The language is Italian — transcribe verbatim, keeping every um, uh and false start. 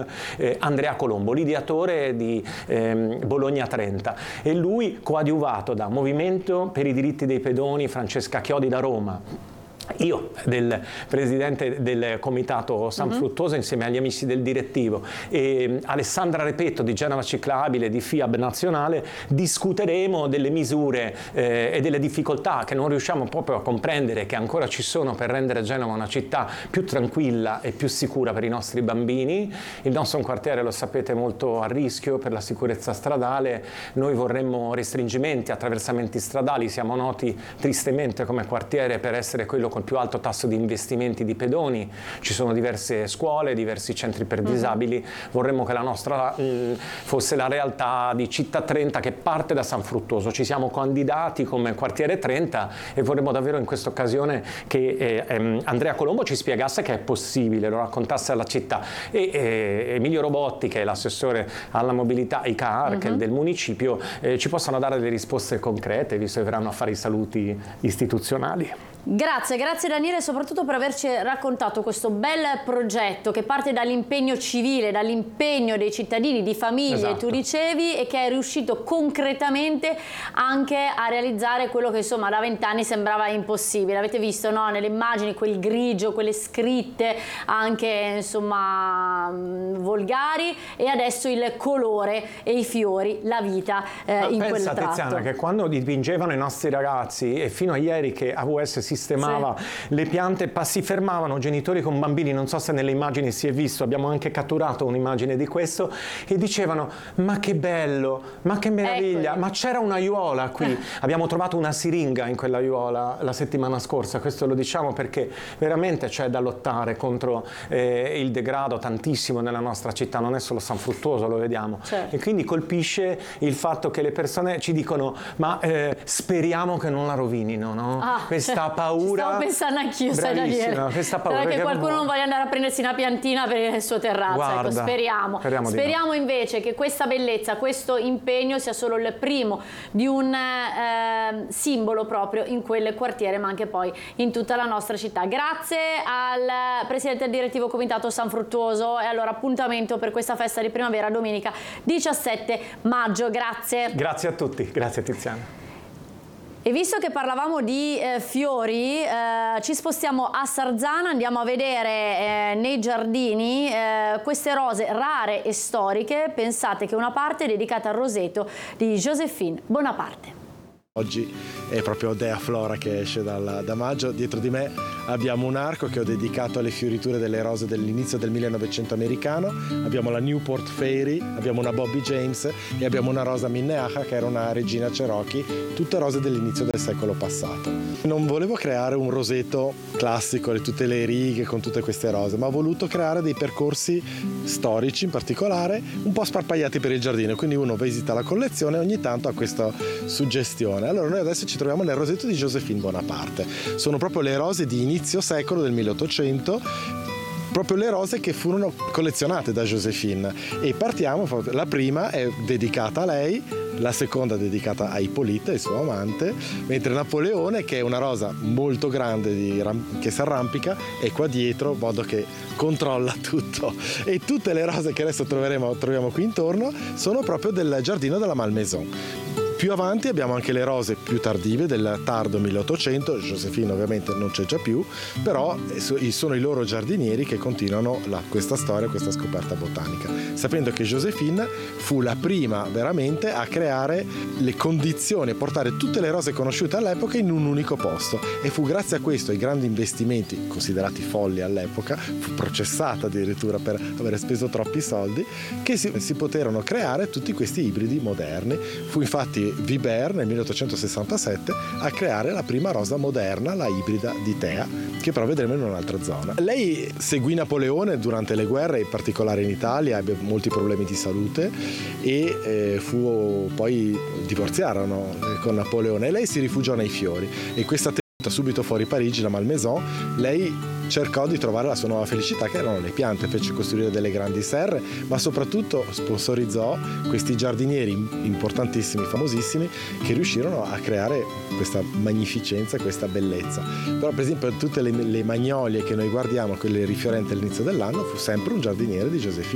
eh, Andrea Colombo, l'ideatore di eh, Bologna trenta, e lui coadiuvato da Movimento per i diritti dei pedoni, Francesca Chiodi da Roma, io del presidente del comitato San uh-huh. Fruttuoso insieme agli amici del direttivo e Alessandra Repetto di Genova Ciclabile, di F I A B Nazionale, discuteremo delle misure eh, e delle difficoltà che non riusciamo proprio a comprendere, che ancora ci sono, per rendere Genova una città più tranquilla e più sicura per i nostri bambini. Il nostro è un quartiere, lo sapete, molto a rischio per la sicurezza stradale. Noi vorremmo restringimenti, attraversamenti stradali. Siamo noti tristemente come quartiere per essere quello con il più alto tasso di investimenti di pedoni. Ci sono diverse scuole, diversi centri per disabili. Vorremmo che la nostra mh, fosse la realtà di Città trenta, che parte da San Fruttuoso. Ci siamo candidati come quartiere trenta e vorremmo davvero in questa occasione che eh, ehm, Andrea Colombo ci spiegasse che è possibile, lo raccontasse alla città, e eh, Emilio Robotti, che è l'assessore alla mobilità I C A R, che è del municipio, eh, ci possano dare delle risposte concrete, visto che verranno a fare i saluti istituzionali. Grazie, grazie Daniele, soprattutto per averci raccontato questo bel progetto che parte dall'impegno civile, dall'impegno dei cittadini, di famiglie, esatto. Tu dicevi, e che è riuscito concretamente anche a realizzare quello che insomma da vent'anni sembrava impossibile. Avete visto, no? Nelle immagini quel grigio, quelle scritte anche insomma volgari, e adesso il colore e i fiori, la vita eh, in quel tratto. Pensa Tiziana che quando dipingevano i nostri ragazzi, e fino a ieri che A V S sistemava sì. le piante, si fermavano genitori con bambini, non so se nelle immagini si è visto, abbiamo anche catturato un'immagine di questo, e dicevano: ma che bello, ma che meraviglia, Eccoli. ma c'era un'aiuola qui. Abbiamo trovato una siringa in quella aiuola la settimana scorsa, questo lo diciamo perché veramente c'è da lottare contro eh, il degrado tantissimo nella nostra città, non è solo San Fruttuoso, lo vediamo. Certo. E quindi colpisce il fatto che le persone ci dicono: ma eh, speriamo che non la rovinino, no? Ah, questa paura. Ci stavo pensando anch'io, sai Daniele. Questa paura che qualcuno non... non voglia andare a prendersi una piantina per il suo terrazzo. Guarda, ecco, speriamo. Speriamo, speriamo no. invece che questa bellezza, questo impegno sia solo il primo di un eh, simbolo proprio in quel quartiere, ma anche poi in tutta la nostra città. Grazie al presidente del direttivo comitato San Fruttuoso, e allora appuntamento per questa festa di primavera domenica diciassette maggio. Grazie. Grazie a tutti, grazie Tiziana. E visto che parlavamo di eh, fiori, eh, ci spostiamo a Sarzana, andiamo a vedere eh, nei giardini eh, queste rose rare e storiche. Pensate che una parte è dedicata al roseto di Joséphine Bonaparte. Oggi è proprio Dea Flora che esce dal, da maggio. Dietro di me abbiamo un arco che ho dedicato alle fioriture delle rose dell'inizio del millenovecento americano. Abbiamo la Newport Fairy, abbiamo una Bobby James e abbiamo una rosa Minnehaha che era una regina Cherokee, tutte rose dell'inizio del secolo passato. Non volevo creare un roseto classico, tutte le righe con tutte queste rose, ma ho voluto creare dei percorsi storici in particolare un po' sparpagliati per il giardino, quindi uno visita la collezione e ogni tanto ha questa suggestione. Allora noi adesso ci troviamo nel roseto di Joséphine Bonaparte. Sono proprio le rose di inizio secolo del milleottocento, proprio le rose che furono collezionate da Joséphine, e partiamo, la prima è dedicata a lei, la seconda è dedicata a Ippolita, il suo amante, mentre Napoleone, che è una rosa molto grande di, che si arrampica, è qua dietro, in modo che controlla tutto. E tutte le rose che adesso troveremo, troviamo qui intorno sono proprio del giardino della Malmaison. Più avanti abbiamo anche le rose più tardive del tardo milleottocento, Joséphine ovviamente non c'è già più, però sono i loro giardinieri che continuano la, questa storia, questa scoperta botanica, sapendo che Joséphine fu la prima veramente a creare le condizioni, a portare tutte le rose conosciute all'epoca in un unico posto, e fu grazie a questo, ai grandi investimenti considerati folli all'epoca, fu processata addirittura per aver speso troppi soldi, che si, si poterono creare tutti questi ibridi moderni. Fu infatti Vibert nel milleottocentosessantasette a creare la prima rosa moderna, la ibrida di Thea, che però vedremo in un'altra zona. Lei seguì Napoleone durante le guerre, in particolare in Italia, ebbe molti problemi di salute e eh, fu poi divorziarono con Napoleone, e lei si rifugiò nei fiori, e questa tenuta subito fuori Parigi, la Malmaison, lei cercò di trovare la sua nuova felicità, che erano le piante, fece costruire delle grandi serre, ma soprattutto sponsorizzò questi giardinieri importantissimi, famosissimi, che riuscirono a creare questa magnificenza, questa bellezza. Però per esempio tutte le, le magnolie che noi guardiamo, quelle rifiorenti all'inizio dell'anno, fu sempre un giardiniere di Joséphine.